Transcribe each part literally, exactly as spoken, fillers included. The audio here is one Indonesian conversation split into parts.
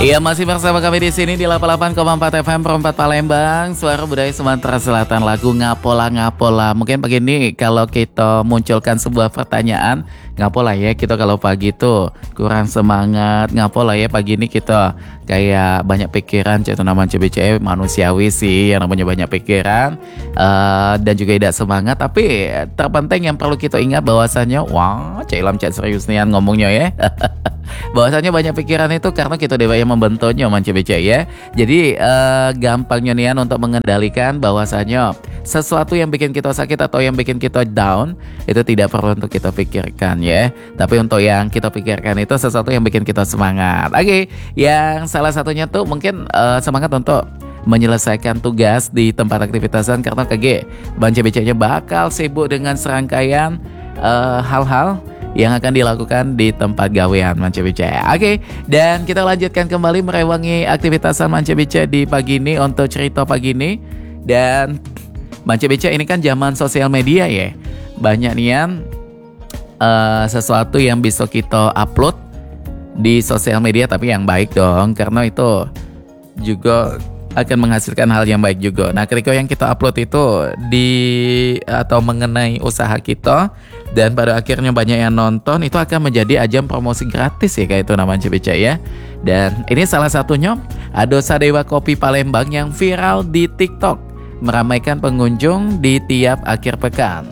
Iya, masih bersama kami di sini di delapan puluh delapan koma empat F M Perempat Palembang, suara budaya Sumatera Selatan, lagu Ngapola Ngapola. Mungkin pagi ini kalau kita munculkan sebuah pertanyaan, ngapola ya kita kalau pagi itu kurang semangat, ngapola ya pagi ini kita kayak banyak pikiran, itu namanya C B C manusiawi sih yang namanya banyak pikiran uh, dan juga tidak semangat. Tapi terpenting yang perlu kita ingat bahwasannya, wah, Cailam cek serius nih ngomongnya ya. Bahwasanya banyak pikiran itu karena kita dewa yang membentuknya man C B C ya. Jadi uh, gampangnya nih untuk mengendalikan bahwasanya sesuatu yang bikin kita sakit atau yang bikin kita down itu tidak perlu untuk kita pikirkan ya. Tapi untuk yang kita pikirkan itu sesuatu yang bikin kita semangat. Oke, okay. Yang salah satunya tuh mungkin uh, semangat untuk menyelesaikan tugas di tempat aktivitasan karena K G Ban C B C-nya bakal sibuk dengan serangkaian uh, hal-hal yang akan dilakukan di tempat gawean Man C B C. Oke, dan kita lanjutkan kembali merewangi aktivitas Man C B C di pagi ini untuk cerita pagi ini. Dan Man C B C ini kan zaman sosial media ya. Banyak nian uh, sesuatu yang bisa kita upload di sosial media tapi yang baik dong, karena itu juga akan menghasilkan hal yang baik juga. Nah, ketika yang kita upload itu di atau mengenai usaha kita dan pada akhirnya banyak yang nonton, itu akan menjadi ajang promosi gratis ya kayak itu namanya C B C ya. Dan ini salah satunya ada Sadewa Kopi Palembang yang viral di TikTok, meramaikan pengunjung di tiap akhir pekan.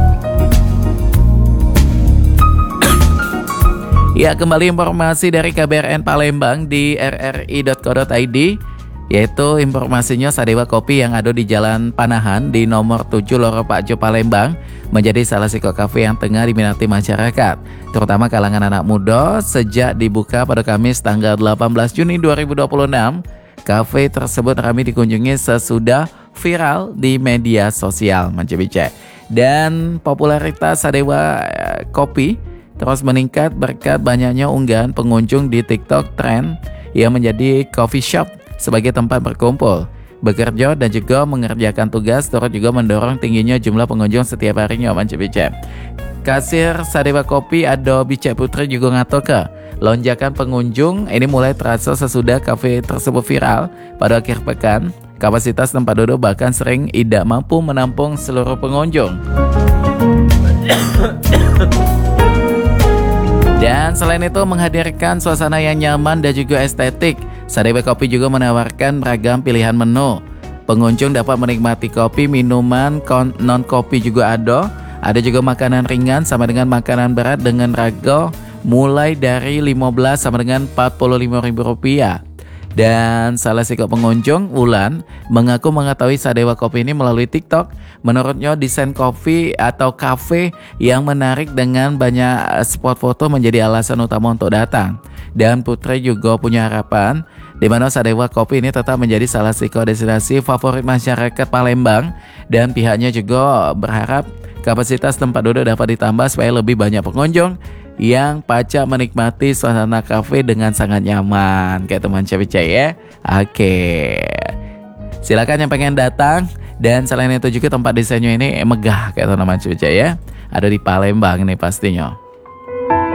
Ya, kembali informasi dari K B R N Palembang di r r i dot co dot i d, yaitu informasinya Sadewa Kopi yang ada di Jalan Panahan di nomor tujuh Loro Pakjo Palembang menjadi salah satu kafe yang tengah diminati masyarakat, terutama kalangan anak muda. Sejak dibuka pada Kamis tanggal delapan belas Juni dua ribu dua puluh enam, kafe tersebut ramai dikunjungi sesudah viral di media sosial Man C B C. Dan popularitas Sadewa Kopi terus meningkat berkat banyaknya unggahan pengunjung di TikTok Trend yang menjadi coffee shop sebagai tempat berkumpul, bekerja dan juga mengerjakan tugas, turut juga mendorong tingginya jumlah pengunjung setiap harinya Man C B C. Kasir Sadewa Kopi Ado Bicek Putri juga ngatoke lonjakan pengunjung ini mulai terasa sesudah kafe tersebut viral pada akhir pekan. Kapasitas tempat duduk bahkan sering tidak mampu menampung seluruh pengunjung. Dan selain itu menghadirkan suasana yang nyaman dan juga estetik, Sadewa Kopi juga menawarkan beragam pilihan menu. Pengunjung dapat menikmati kopi, minuman, non-kopi juga ada. Ada juga makanan ringan sama dengan makanan berat dengan harga mulai dari lima belas sama dengan empat puluh lima ribu rupiah. Dan salah satu pengunjung, Wulan, mengaku mengetahui Sadewa Kopi ini melalui TikTok. Menurutnya desain kopi atau kafe yang menarik dengan banyak spot foto menjadi alasan utama untuk datang. Dan Putri juga punya harapan di mana Sadewa Kopi ini tetap menjadi salah satu destinasi favorit masyarakat Palembang, dan pihaknya juga berharap kapasitas tempat duduk dapat ditambah supaya lebih banyak pengunjung yang pacak menikmati suasana kafe dengan sangat nyaman kayak teman C B C ya. Oke, silakan yang pengen datang. Dan selain itu juga tempat desainnya ini megah kayak teman C B C ya. Ada di Palembang ini pastinya.